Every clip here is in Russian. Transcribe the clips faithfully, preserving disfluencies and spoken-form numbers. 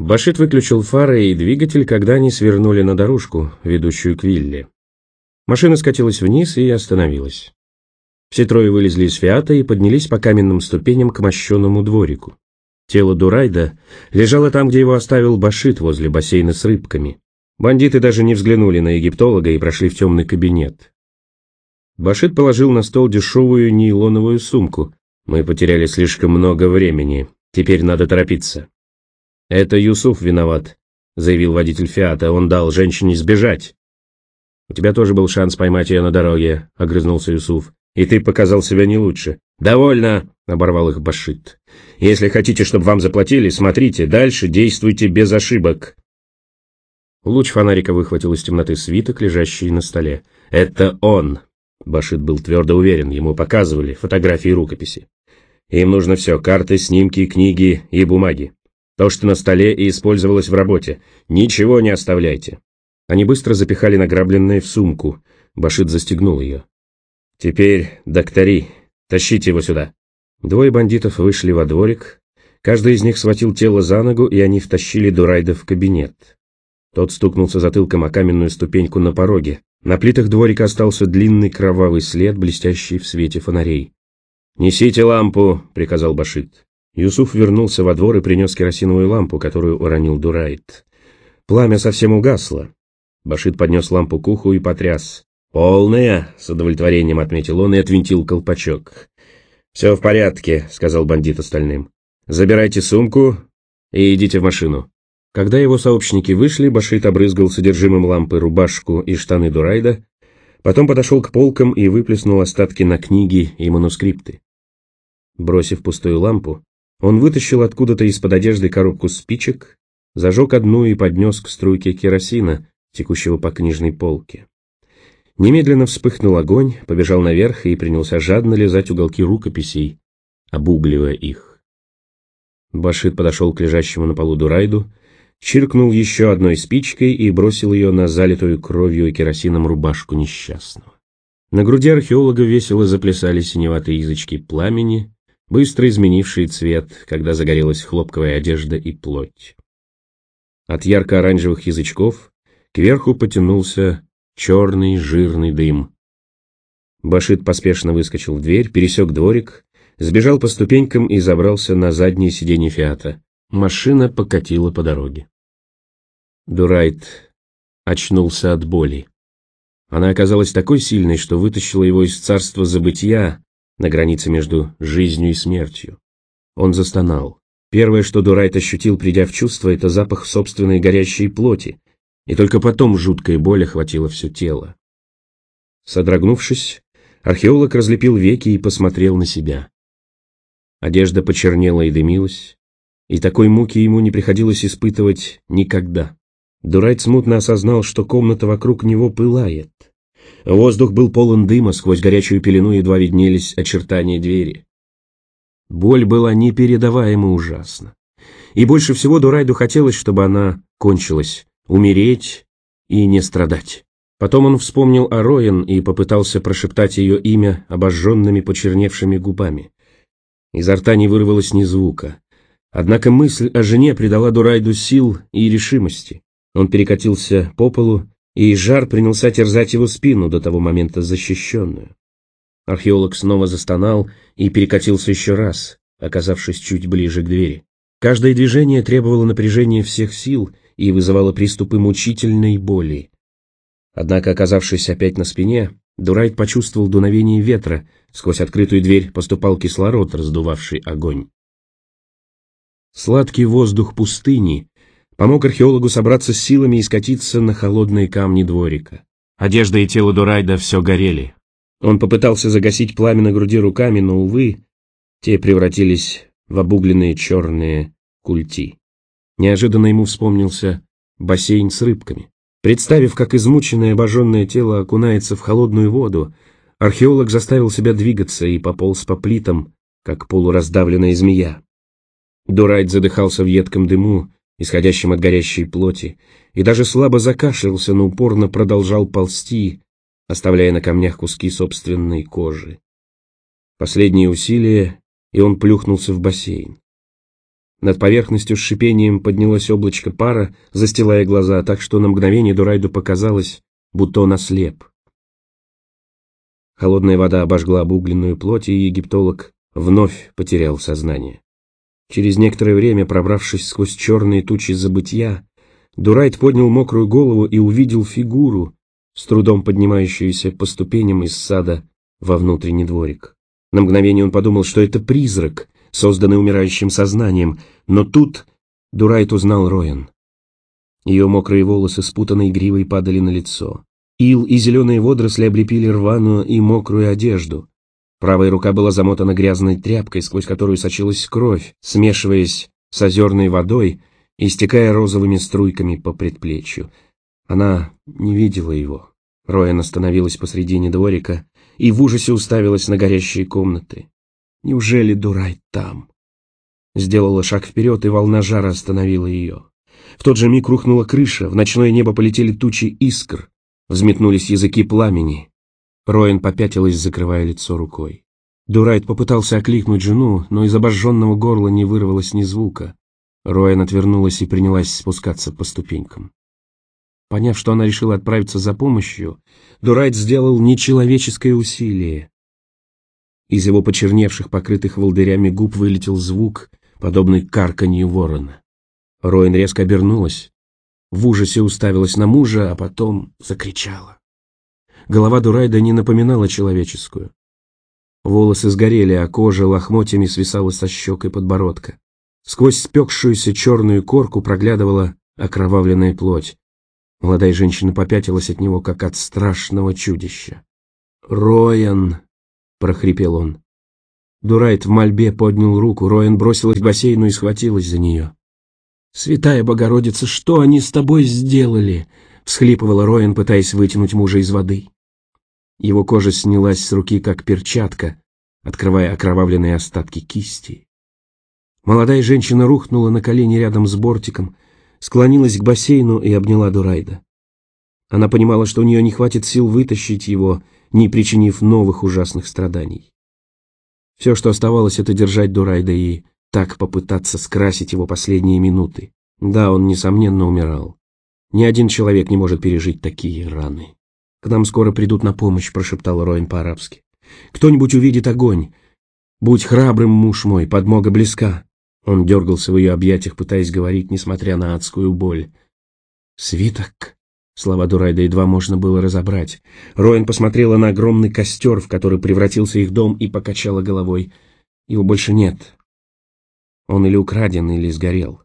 Башит выключил фары и двигатель, когда они свернули на дорожку, ведущую к вилле. Машина скатилась вниз и остановилась. Все трое вылезли из «Фиата» и поднялись по каменным ступеням к мощенному дворику. Тело Дурайда лежало там, где его оставил Башит, возле бассейна с рыбками. Бандиты даже не взглянули на египтолога и прошли в темный кабинет. Башит положил на стол дешевую нейлоновую сумку. «Мы потеряли слишком много времени. Теперь надо торопиться». «Это Юсуф виноват», — заявил водитель «Фиата». «Он дал женщине сбежать». «У тебя тоже был шанс поймать ее на дороге», — огрызнулся Юсуф. «И ты показал себя не лучше». «Довольно», — оборвал их Башит. «Если хотите, чтобы вам заплатили, смотрите, дальше действуйте без ошибок». Луч фонарика выхватил из темноты свиток, лежащий на столе. «Это он!» Башит был твердо уверен, ему показывали фотографии и рукописи. «Им нужно все, карты, снимки, книги и бумаги. То, что на столе и использовалось в работе. Ничего не оставляйте». Они быстро запихали награбленное в сумку. Башит застегнул ее. «Теперь, доктори, тащите его сюда». Двое бандитов вышли во дворик. Каждый из них схватил тело за ногу, и они втащили Дурайда в кабинет. Тот стукнулся затылком о каменную ступеньку на пороге. На плитах дворика остался длинный кровавый след, блестящий в свете фонарей. «Несите лампу», — приказал Башит. Юсуф вернулся во двор и принес керосиновую лампу, которую уронил Дурайд. Пламя совсем угасло. Башит поднес лампу к уху и потряс. «Полная», — с удовлетворением отметил он и отвинтил колпачок. «Все в порядке», — сказал бандит остальным. «Забирайте сумку и идите в машину». Когда его сообщники вышли, Башит обрызгал содержимым лампы рубашку и штаны Дурайда, потом подошел к полкам и выплеснул остатки на книги и манускрипты. Бросив пустую лампу, он вытащил откуда-то из-под одежды коробку спичек, зажег одну и поднес к струйке керосина, текущего по книжной полке. Немедленно вспыхнул огонь, побежал наверх и принялся жадно лизать уголки рукописей, обугливая их. Башит подошел к лежащему на полу Дурайду, чиркнул еще одной спичкой и бросил ее на залитую кровью и керосином рубашку несчастного. На груди археолога весело заплясали синеватые язычки пламени, быстро изменившие цвет, когда загорелась хлопковая одежда и плоть. От ярко-оранжевых язычков кверху потянулся черный жирный дым. Башит поспешно выскочил в дверь, пересек дворик, сбежал по ступенькам и забрался на заднее сиденье «Фиата». Машина покатила по дороге. Дурайд очнулся от боли. Она оказалась такой сильной, что вытащила его из царства забытья на границе между жизнью и смертью. Он застонал. Первое, что Дурайд ощутил, придя в чувство, это запах собственной горящей плоти, и только потом жуткая боль охватила все тело. Содрогнувшись, археолог разлепил веки и посмотрел на себя. Одежда почернела и дымилась, и такой муки ему не приходилось испытывать никогда. Дурайд смутно осознал, что комната вокруг него пылает. Воздух был полон дыма, сквозь горячую пелену едва виднелись очертания двери. Боль была непередаваемо ужасна. И больше всего Дурайду хотелось, чтобы она кончилась, умереть и не страдать. Потом он вспомнил о Роен и попытался прошептать ее имя обожженными почерневшими губами. Изо рта не вырвалось ни звука. Однако мысль о жене придала Дурайду сил и решимости. Он перекатился по полу, и жар принялся терзать его спину, до того момента защищенную. Археолог снова застонал и перекатился еще раз, оказавшись чуть ближе к двери. Каждое движение требовало напряжения всех сил и вызывало приступы мучительной боли. Однако, оказавшись опять на спине, Дурайд почувствовал дуновение ветра, сквозь открытую дверь поступал кислород, раздувавший огонь. Сладкий воздух пустыни помог археологу собраться с силами и скатиться на холодные камни дворика. Одежда и тело Дурайда все горели. Он попытался загасить пламя на груди руками, но, увы, те превратились в обугленные черные культи. Неожиданно ему вспомнился бассейн с рыбками. Представив, как измученное обожженное тело окунается в холодную воду, археолог заставил себя двигаться и пополз по плитам, как полураздавленная змея. Дурайд задыхался в едком дыму, исходящем от горящей плоти, и даже слабо закашлялся, но упорно продолжал ползти, оставляя на камнях куски собственной кожи. Последние усилия, и он плюхнулся в бассейн. Над поверхностью с шипением поднялось облачко пара, застилая глаза, так что на мгновение Дурайду показалось, будто он ослеп. Холодная вода обожгла обугленную плоть, и египтолог вновь потерял сознание. Через некоторое время, пробравшись сквозь черные тучи забытья, Дурайд поднял мокрую голову и увидел фигуру, с трудом поднимающуюся по ступеням из сада во внутренний дворик. На мгновение он подумал, что это призрак, созданный умирающим сознанием, но тут Дурайд узнал Роян. Ее мокрые волосы, спутанной гривой, падали на лицо. Ил и зеленые водоросли облепили рваную и мокрую одежду. Правая рука была замотана грязной тряпкой, сквозь которую сочилась кровь, смешиваясь с озерной водой и стекая розовыми струйками по предплечью. Она не видела его. Роян остановилась посредине дворика и в ужасе уставилась на горящие комнаты. Неужели Дурайд там? Сделала шаг вперед, и волна жара остановила ее. В тот же миг рухнула крыша, в ночное небо полетели тучи искр, взметнулись языки пламени. Роян попятилась, закрывая лицо рукой. Дурайд попытался окликнуть жену, но из обожженного горла не вырвалось ни звука. Роян отвернулась и принялась спускаться по ступенькам. Поняв, что она решила отправиться за помощью, Дурайд сделал нечеловеческое усилие. Из его почерневших, покрытых волдырями губ вылетел звук, подобный карканью ворона. Роян резко обернулась, в ужасе уставилась на мужа, а потом закричала. Голова Дурайда не напоминала человеческую. Волосы сгорели, а кожа лохмотьями свисала со щек и подбородка. Сквозь спекшуюся черную корку проглядывала окровавленная плоть. Молодая женщина попятилась от него, как от страшного чудища. «Роян!» — прохрипел он. Дурайд в мольбе поднял руку, Роян бросилась к бассейну и схватилась за нее. «Святая Богородица, что они с тобой сделали?» — всхлипывала Роян, пытаясь вытянуть мужа из воды. Его кожа снялась с руки, как перчатка, открывая окровавленные остатки кисти. Молодая женщина рухнула на колени рядом с бортиком, склонилась к бассейну и обняла Дурайда. Она понимала, что у нее не хватит сил вытащить его, не причинив новых ужасных страданий. Все, что оставалось, это держать Дурайда и так попытаться скрасить его последние минуты. Да, он, несомненно, умирал. Ни один человек не может пережить такие раны. «К нам скоро придут на помощь», — прошептал Роян по-арабски. «Кто-нибудь увидит огонь. Будь храбрым, муж мой, подмога близка». Он дергался в ее объятиях, пытаясь говорить, несмотря на адскую боль. «Свиток?» Слова Дурайда едва можно было разобрать. Роян посмотрела на огромный костер, в который превратился их дом, и покачала головой. Его больше нет. Он или украден, или сгорел.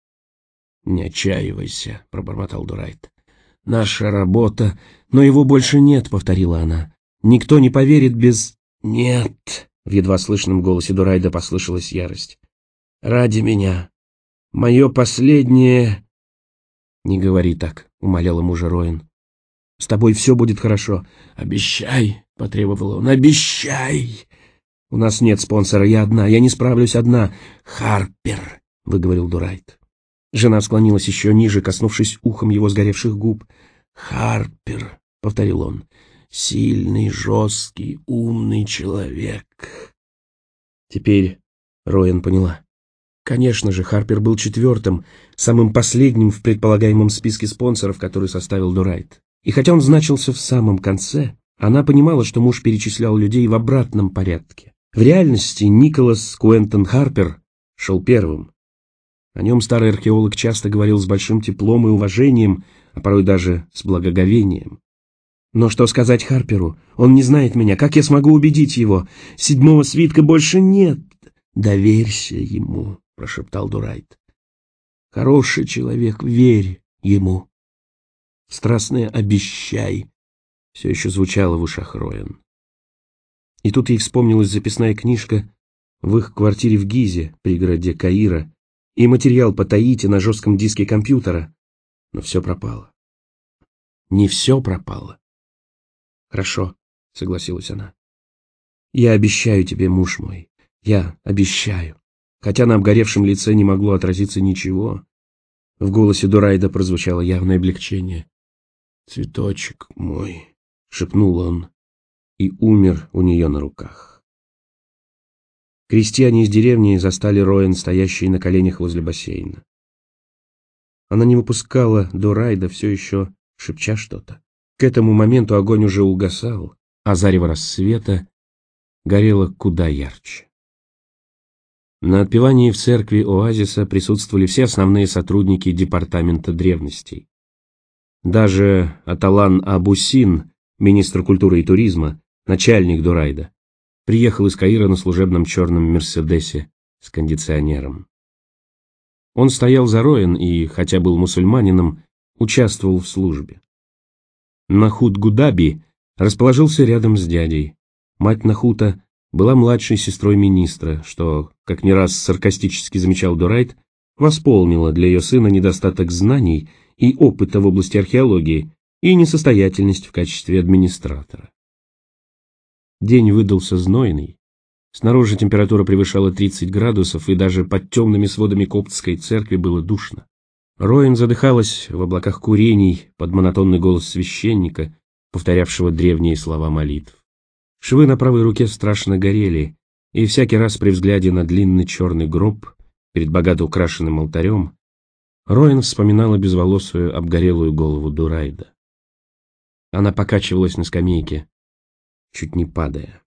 «Не отчаивайся», — пробормотал Дурайд. «Наша работа...» «Но его больше нет», — повторила она. «Никто не поверит без...» «Нет», — в едва слышном голосе Дурайда послышалась ярость. «Ради меня. Мое последнее...» «Не говори так», — умоляла мужа Роян. «С тобой все будет хорошо. Обещай», — потребовал он, — «обещай». «У нас нет спонсора, я одна, я не справлюсь одна». «Харпер», — выговорил Дурайд. Жена склонилась еще ниже, коснувшись ухом его сгоревших губ. «Харпер», — повторил он, — «сильный, жесткий, умный человек». Теперь Роян поняла. Конечно же, Харпер был четвертым, самым последним в предполагаемом списке спонсоров, который составил Дурайд. И хотя он значился в самом конце, она понимала, что муж перечислял людей в обратном порядке. В реальности Николас Куэнтон Харпер шел первым. О нем старый археолог часто говорил с большим теплом и уважением, а порой даже с благоговением. Но что сказать Харперу? Он не знает меня. Как я смогу убедить его? Седьмого свитка больше нет. Доверься ему, прошептал Дурайд. Хороший человек, верь ему. Страстное «обещай» все еще звучало в ушах Роян. И тут ей вспомнилась записная книжка в их квартире в Гизе, пригороде Каира, и материал по Таити на жестком диске компьютера. Но все пропало. Не все пропало. «Хорошо», — согласилась она. «Я обещаю тебе, муж мой, я обещаю». Хотя на обгоревшем лице не могло отразиться ничего, в голосе Дурайда прозвучало явное облегчение. «Цветочек мой», — шепнул он, и умер у нее на руках. Крестьяне из деревни застали Роэн, стоящей на коленях возле бассейна. Она не выпускала Дурайда, все еще шепча что-то. К этому моменту огонь уже угасал, а зарево рассвета горело куда ярче. На отпевании в церкви оазиса присутствовали все основные сотрудники департамента древностей. Даже Аталан Абусин, министр культуры и туризма, начальник Дурайда, приехал из Каира на служебном черном Мерседесе с кондиционером. Он стоял за Роэн и, хотя был мусульманином, участвовал в службе. Нахут Гудаби расположился рядом с дядей. Мать Нахута была младшей сестрой министра, что, как не раз саркастически замечал Дурайд, восполнило для ее сына недостаток знаний и опыта в области археологии и несостоятельность в качестве администратора. День выдался знойный. Снаружи температура превышала тридцать градусов, и даже под темными сводами коптской церкви было душно. Роэн задыхалась в облаках курений под монотонный голос священника, повторявшего древние слова молитв. Швы на правой руке страшно горели, и всякий раз при взгляде на длинный черный гроб перед богато украшенным алтарем Роэн вспоминала безволосую обгорелую голову Дурайда. Она покачивалась на скамейке, чуть не падая.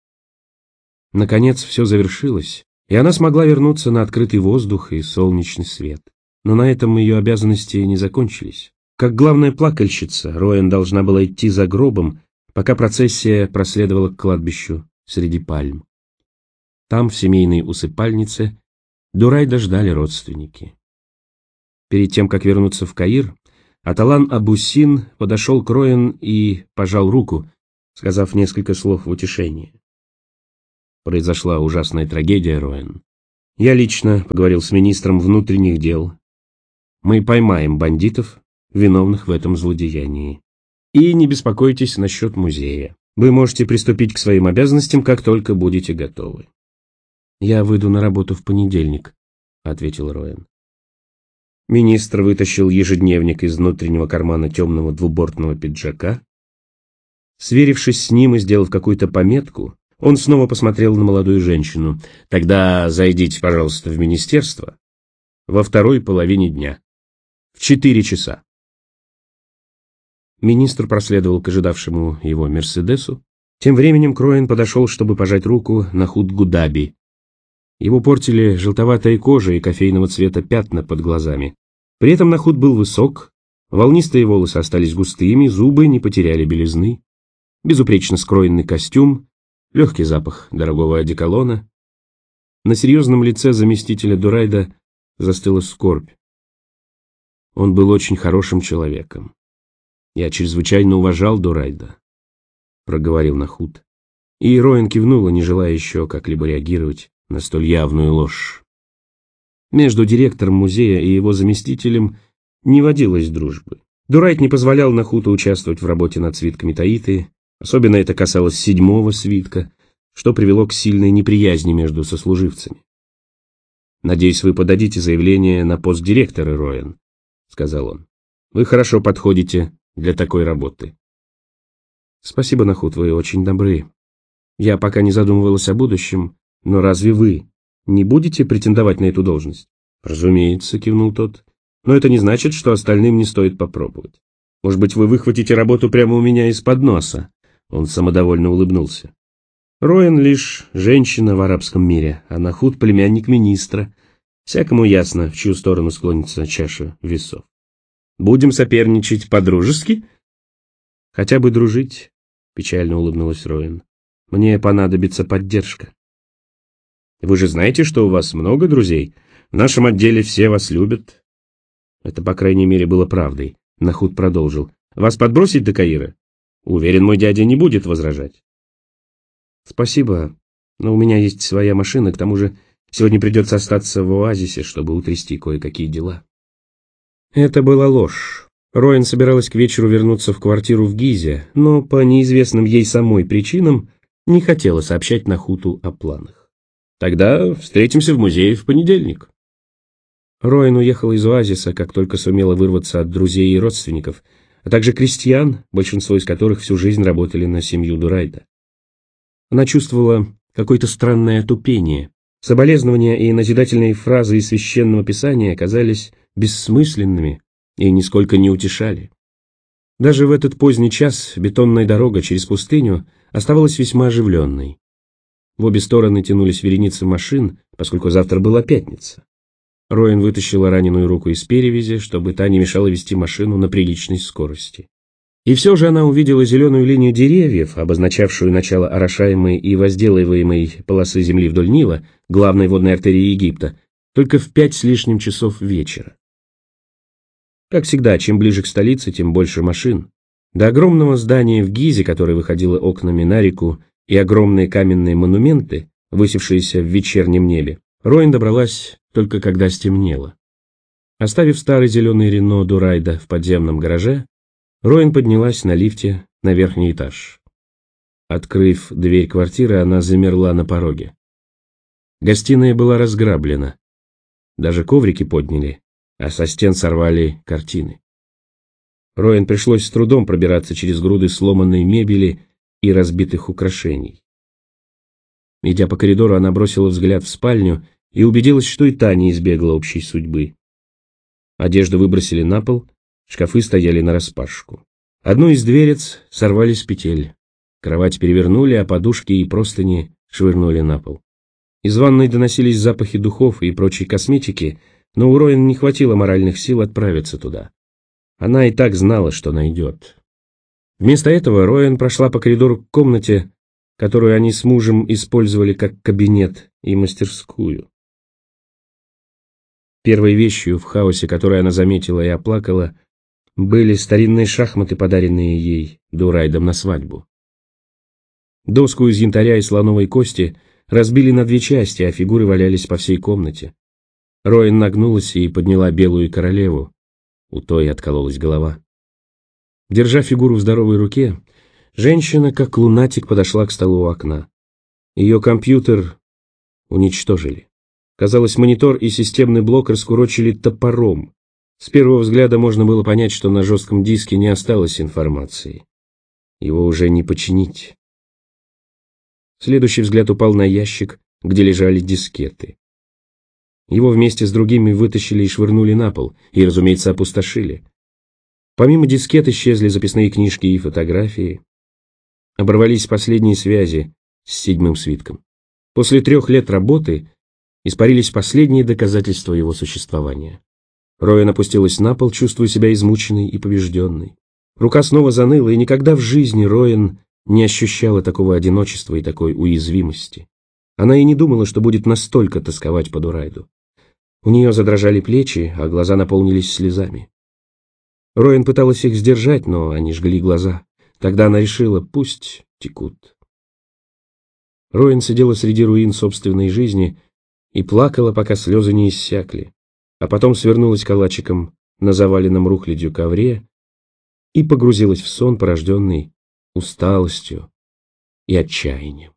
Наконец все завершилось, и она смогла вернуться на открытый воздух и солнечный свет. Но на этом ее обязанности не закончились. Как главная плакальщица, Роэн должна была идти за гробом, пока процессия проследовала к кладбищу среди пальм. Там, в семейной усыпальнице, Дурайда ждали родственники. Перед тем, как вернуться в Каир, Аталан Абусин подошел к Роэн и пожал руку, сказав несколько слов в утешение. Произошла ужасная трагедия, Роэн. Я лично поговорил с министром внутренних дел. Мы поймаем бандитов, виновных в этом злодеянии. И не беспокойтесь насчет музея. Вы можете приступить к своим обязанностям, как только будете готовы. Я выйду на работу в понедельник, ответил Роэн. Министр вытащил ежедневник из внутреннего кармана темного двубортного пиджака. Сверившись с ним и сделав какую-то пометку, он снова посмотрел на молодую женщину. «Тогда зайдите, пожалуйста, в министерство во второй половине дня. В четыре часа». Министр проследовал к ожидавшему его Мерседесу. Тем временем Роэн подошел, чтобы пожать руку Нахут Гудаби. Его портили желтоватая кожа и кофейного цвета пятна под глазами. При этом Нахут был высок, волнистые волосы остались густыми, зубы не потеряли белизны, безупречно скроенный костюм, легкий запах дорогого одеколона. На серьезном лице заместителя Дурайда застыла скорбь. Он был очень хорошим человеком. Я чрезвычайно уважал Дурайда, проговорил Нахут. И Роэн кивнула, не желая еще как-либо реагировать на столь явную ложь. Между директором музея и его заместителем не водилось дружбы. Дурайд не позволял Нахуту участвовать в работе над свитками Таиты, особенно это касалось седьмого свитка, что привело к сильной неприязни между сослуживцами. «Надеюсь, вы подадите заявление на пост директора, Роэн», — сказал он. «Вы хорошо подходите для такой работы». «Спасибо, Нахут, вы очень добры. Я пока не задумывалась о будущем, но разве вы не будете претендовать на эту должность?» «Разумеется», — кивнул тот. «Но это не значит, что остальным не стоит попробовать. Может быть, вы выхватите работу прямо у меня из-под носа?» Он самодовольно улыбнулся. «Роэн лишь женщина в арабском мире, а Нахут — племянник министра. Всякому ясно, в чью сторону склонится чаша весов. Будем соперничать по-дружески?» «Хотя бы дружить», — печально улыбнулась Роэн. «Мне понадобится поддержка». «Вы же знаете, что у вас много друзей? В нашем отделе все вас любят». Это, по крайней мере, было правдой. Нахут продолжил. «Вас подбросить до Каира? Уверен, мой дядя не будет возражать». «Спасибо, но у меня есть своя машина, к тому же сегодня придется остаться в оазисе, чтобы утрясти кое-какие дела». Это была ложь. Роэн собиралась к вечеру вернуться в квартиру в Гизе, но по неизвестным ей самой причинам не хотела сообщать Нахуту о планах. «Тогда встретимся в музее в понедельник». Роэн уехала из оазиса, как только сумела вырваться от друзей и родственников, а также крестьян, большинство из которых всю жизнь работали на семью Дурайда. Она чувствовала какое-то странное отупение, Соболезнования и назидательные фразы из священного писания оказались бессмысленными и нисколько не утешали. Даже в этот поздний час бетонная дорога через пустыню оставалась весьма оживленной. В обе стороны тянулись вереницы машин, поскольку завтра была пятница. Роэн вытащила раненую руку из перевязи, чтобы та не мешала вести машину на приличной скорости. И все же она увидела зеленую линию деревьев, обозначавшую начало орошаемой и возделываемой полосы земли вдоль Нила, главной водной артерии Египта, только в пять с лишним часов вечера. Как всегда, чем ближе к столице, тем больше машин. До огромного здания в Гизе, которое выходило окнами на реку, и огромные каменные монументы, высевшиеся в вечернем небе, Роэн добралась только когда стемнело. Оставив старый зеленый Рено Дурайда в подземном гараже, Роэн поднялась на лифте на верхний этаж. Открыв дверь квартиры, она замерла на пороге. Гостиная была разграблена. Даже коврики подняли, а со стен сорвали картины. Роэн пришлось с трудом пробираться через груды сломанной мебели и разбитых украшений. Идя по коридору, она бросила взгляд в спальню и убедилась, что и та не избегла общей судьбы. Одежду выбросили на пол, шкафы стояли нараспашку. Одну из дверец сорвали с петель. Кровать перевернули, а подушки и простыни швырнули на пол. Из ванной доносились запахи духов и прочей косметики, но у Роэн не хватило моральных сил отправиться туда. Она и так знала, что найдет. Вместо этого Роэн прошла по коридору к комнате, которую они с мужем использовали как кабинет и мастерскую. Первой вещью в хаосе, которую она заметила и оплакала, были старинные шахматы, подаренные ей Дурайдом на свадьбу. Доску из янтаря и слоновой кости разбили на две части, а фигуры валялись по всей комнате. Роэн нагнулась и подняла белую королеву. У той откололась голова. Держа фигуру в здоровой руке, женщина, как лунатик, подошла к столу у окна. Ее компьютер уничтожили. Казалось, монитор и системный блок раскурочили топором. С первого взгляда можно было понять, что на жестком диске не осталось информации. Его уже не починить. Следующий взгляд упал на ящик, где лежали дискеты. Его вместе с другими вытащили и швырнули на пол, и, разумеется, опустошили. Помимо дискет исчезли записные книжки и фотографии. Оборвались последние связи с седьмым свитком. После трех лет работы испарились последние доказательства его существования. Роэн опустилась на пол, чувствуя себя измученной и побежденной. Рука снова заныла, и никогда в жизни Роэн не ощущала такого одиночества и такой уязвимости. Она и не думала, что будет настолько тосковать по Дурайду. У нее задрожали плечи, а глаза наполнились слезами. Роэн пыталась их сдержать, но они жгли глаза. Тогда она решила, пусть текут. Роэн сидела среди руин собственной жизни и плакала, пока слезы не иссякли, а потом свернулась калачиком на заваленном рухлядью ковре и погрузилась в сон, порожденный усталостью и отчаянием.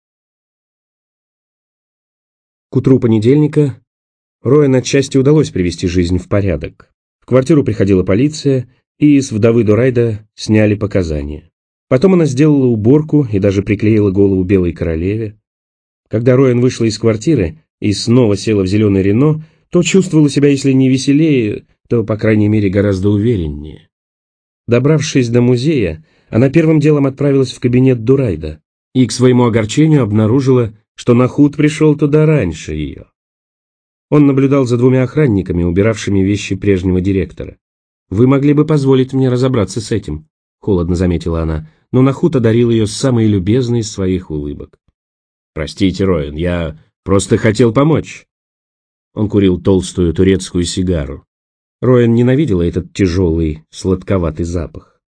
К утру понедельника Роэн отчасти удалось привести жизнь в порядок. В квартиру приходила полиция, и с вдовы Дурайда сняли показания. Потом она сделала уборку и даже приклеила голову белой королеве. Когда Роэн вышла из квартиры и снова села в зеленый Рено, то чувствовала себя, если не веселее, то, по крайней мере, гораздо увереннее. Добравшись до музея, она первым делом отправилась в кабинет Дурайда и, к своему огорчению, обнаружила, что Нахут пришел туда раньше ее. Он наблюдал за двумя охранниками, убиравшими вещи прежнего директора. «Вы могли бы позволить мне разобраться с этим», — холодно заметила она, но Нахут одарил ее самой любезной из своих улыбок. «Простите, Роэн, я просто хотел помочь». Он курил толстую турецкую сигару. Роэн ненавидела этот тяжелый, сладковатый запах.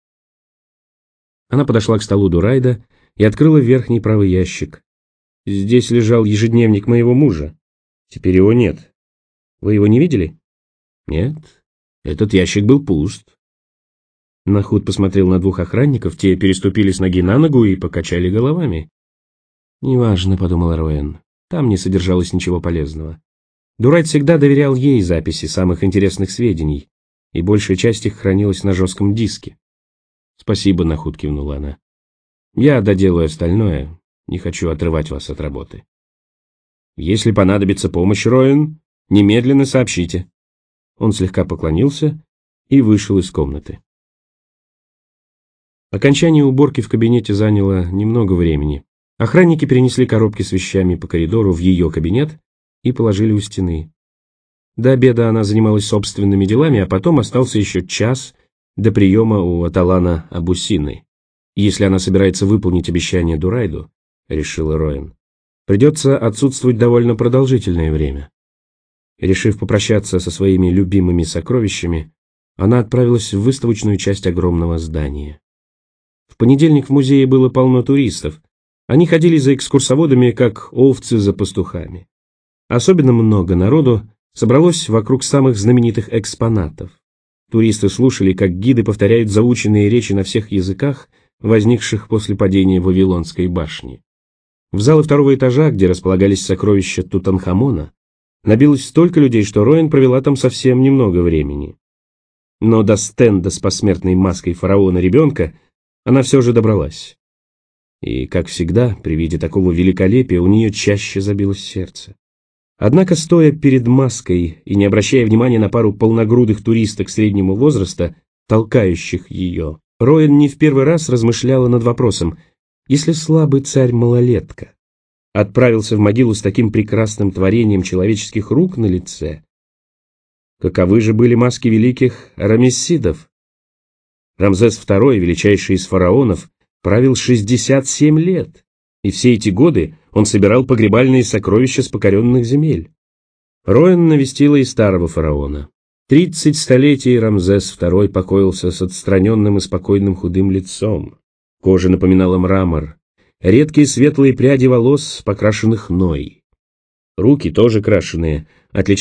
Она подошла к столу Дурайда и открыла верхний правый ящик. Здесь лежал ежедневник моего мужа. Теперь его нет. Вы его не видели? Нет, этот ящик был пуст. Нахут посмотрел на двух охранников, те переступили с ноги на ногу и покачали головами. «Неважно», — подумала Роэн, — «там не содержалось ничего полезного». Дурайд всегда доверял ей записи самых интересных сведений, и большая часть их хранилась на жестком диске. «Спасибо», — Нахут кивнула она. «Я доделаю остальное, не хочу отрывать вас от работы». Если понадобится помощь, Роэн, немедленно сообщите». Он слегка поклонился и вышел из комнаты. Окончание уборки в кабинете заняло немного времени. Охранники перенесли коробки с вещами по коридору в ее кабинет и положили у стены. До обеда она занималась собственными делами, а потом остался еще час до приема у Аталана Абусины. Если она собирается выполнить обещание Дурайду, решила Роэн, придется отсутствовать довольно продолжительное время. Решив попрощаться со своими любимыми сокровищами, она отправилась в выставочную часть огромного здания. В понедельник в музее было полно туристов. Они ходили за экскурсоводами, как овцы за пастухами. Особенно много народу собралось вокруг самых знаменитых экспонатов. Туристы слушали, как гиды повторяют заученные речи на всех языках, возникших после падения Вавилонской башни. В залы второго этажа, где располагались сокровища Тутанхамона, набилось столько людей, что Роэн провела там совсем немного времени. Но до стенда с посмертной маской фараона-ребенка она все же добралась. И, как всегда, при виде такого великолепия у нее чаще забилось сердце. Однако, стоя перед маской и не обращая внимания на пару полногрудых туристок среднего возраста, толкающих ее, Роэн не в первый раз размышляла над вопросом: если слабый царь-малолетка отправился в могилу с таким прекрасным творением человеческих рук на лице, каковы же были маски великих рамессидов? Рамзес второй, величайший из фараонов, правил шестьдесят семь лет, и все эти годы он собирал погребальные сокровища с покоренных земель. Роэн навестила и старого фараона. Тридцать столетий Рамзес второй покоился с отстраненным и спокойным худым лицом. Кожа напоминала мрамор, редкие светлые пряди волос, покрашенных ной. Руки, тоже крашеные, отличались